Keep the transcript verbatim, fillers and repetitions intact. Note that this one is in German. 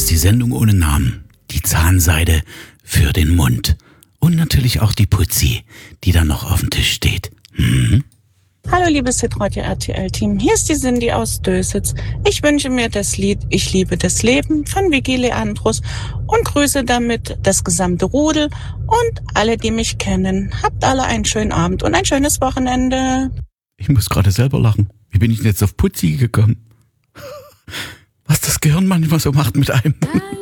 ist die Sendung ohne Namen. Die Zahnseide für den Mund. Und natürlich auch die Putzi, die da noch auf dem Tisch steht. Mhm. Hallo liebes Hitradio R T L-Team, hier ist die Cindy aus Dösitz. Ich wünsche mir das Lied Ich liebe das Leben von Vicky Leandros und grüße damit das gesamte Rudel und alle, die mich kennen. Habt alle einen schönen Abend und ein schönes Wochenende. Ich muss gerade selber lachen. Wie bin ich denn jetzt auf Putzi gekommen? Was das Gehirn manchmal so macht mit einem.